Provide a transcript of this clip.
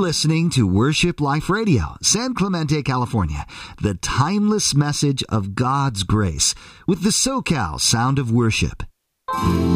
listening to Worship Life Radio, San Clemente, California, the timeless message of God's grace with the SoCal Sound of Worship.